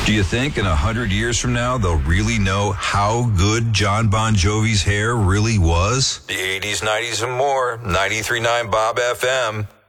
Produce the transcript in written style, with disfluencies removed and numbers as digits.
Do you think in 100 years from now they'll really know how good John Bon Jovi's hair really was? The 80s, 90s, and more. 93.9 Bob FM.